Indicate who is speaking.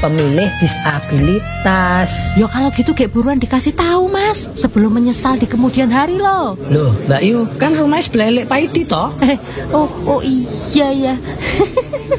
Speaker 1: pemilih disabilitas.
Speaker 2: Ya kalau gitu kayak buruan dikasih tahu Mas, sebelum menyesal di kemudian hari loh.
Speaker 1: Loh, Mbak Yu, kan rumahnya sebelah Pak Idi toh?
Speaker 2: Oh iya ya.